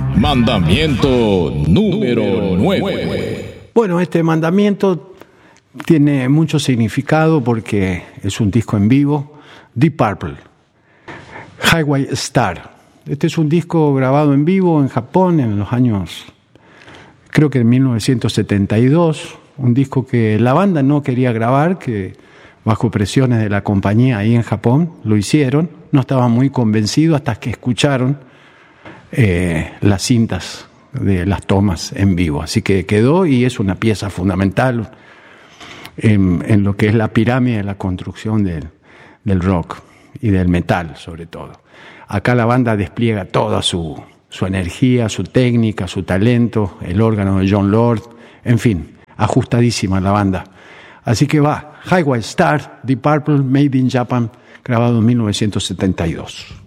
Mandamiento número 9. Bueno, este mandamiento tiene mucho significado porque es un disco en vivo. Deep Purple, Highway Star. Este es un disco grabado en vivo en Japón en los años, creo que en 1972. Un disco que la banda no quería grabar, que bajo presiones de la compañía ahí en Japón lo hicieron. No estaban muy convencidos hasta que escucharon las cintas de las tomas en vivo. Así que quedó y es una pieza fundamental en lo que es la pirámide de la construcción del rock y del metal sobre todo. Acá la banda despliega toda su energía, su técnica, su talento, el órgano de Jon Lord, en fin, ajustadísima la banda. Así que va, Highway Star, Deep Purple, Made in Japan, grabado en 1972.